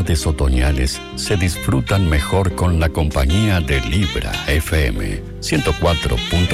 tardes otoñales se disfrutan mejor con la compañía de Libra FM 104.